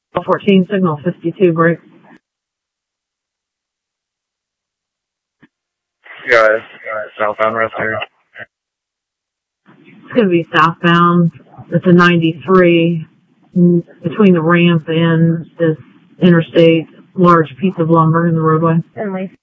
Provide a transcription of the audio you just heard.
14, signal 52, break. Guys, southbound rest area. It's going to be southbound. It's a 93 between the ramp and this interstate, large piece of lumber in the roadway. And Lacey.